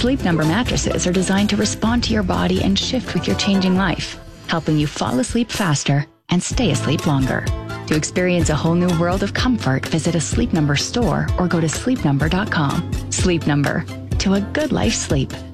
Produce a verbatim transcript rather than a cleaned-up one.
Sleep Number mattresses are designed to respond to your body and shift with your changing life, helping you fall asleep faster and stay asleep longer. To experience a whole new world of comfort, visit a Sleep Number store or go to sleep number dot com. Sleep Number, to a good life sleep.